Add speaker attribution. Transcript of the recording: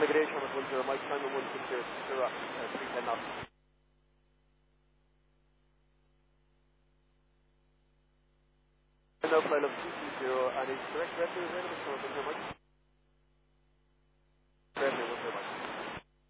Speaker 1: Aviation on 10 Mike, time on 160, 310 knots. Now flight level 220, and is direct revenue available for 10 Mike? Revenue.